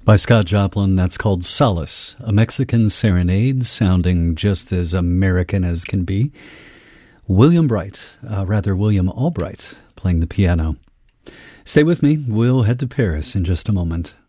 By Scott Joplin, that's called Solace, a Mexican serenade sounding just as American as can be. William Albright, playing the piano. Stay with me. We'll head to Paris in just a moment.